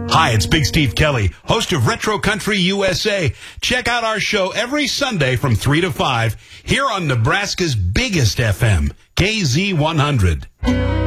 Hi, it's Big Steve Kelly, host of Retro Country USA. Check out our show every Sunday from 3 to 5 here on Nebraska's biggest FM, KZ100.